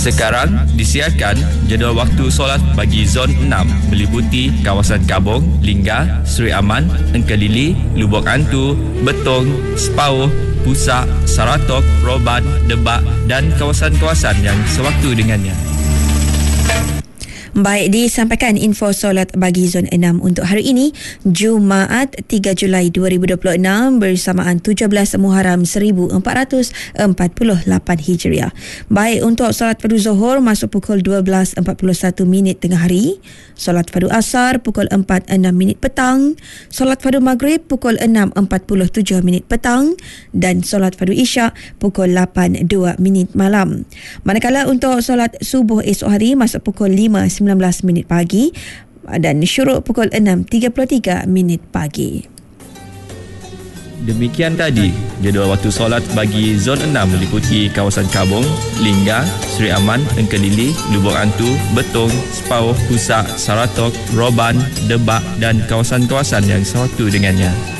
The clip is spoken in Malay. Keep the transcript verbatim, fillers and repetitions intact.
Sekarang disiarkan jadual waktu solat bagi Zon enam meliputi kawasan Kabong, Lingga, Seri Aman, Engkelili, Lubuk Antu, Betong, Sepauh, Pusak, Saratok, Roban, Debak dan kawasan-kawasan yang sewaktu dengannya. Baik, disampaikan info solat bagi Zon enam untuk hari ini, Jumaat tiga Julai dua ribu dua puluh enam bersamaan tujuh belas Muharram seribu empat ratus empat puluh lapan Hijriah. Baik, untuk solat fardu Zuhur masuk pukul dua belas empat puluh satu minit tengah hari, solat fardu Asar pukul empat enam minit petang, solat fardu Maghrib pukul enam empat puluh tujuh minit petang dan solat fardu Isyak pukul lapan dua minit malam. Manakala untuk solat subuh esok hari masuk pukul lima sembilan belas minit pagi dan syuruk pukul enam tiga puluh tiga minit pagi. Demikian tadi jadual waktu solat bagi Zon enam meliputi kawasan Kabong, Lingga, Seri Aman, Engkelili, Lubuk Antu, Betong, Sepauh, Pusak, Saratok, Roban, Debak dan kawasan-kawasan yang sewaktu dengannya.